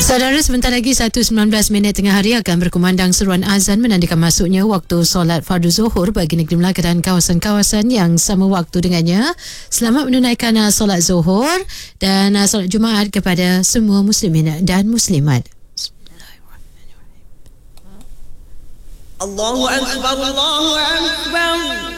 Saudara, sebentar lagi 1:19 tengah hari akan berkumandang seruan azan menandakan masuknya waktu solat fardu zuhur bagi negeri Melaka dan kawasan-kawasan yang sama waktu dengannya. Selamat menunaikan solat zuhur dan solat Jumaat kepada semua muslimin dan muslimat. Allahu Akbar, Allahu Akbar.